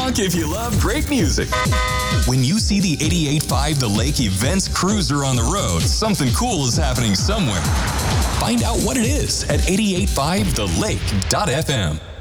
honk if you love great music. When you see the 88.5 The Lake Events Cruiser on the road, something cool is happening somewhere. Find out what it is at 88.5thelake.fm.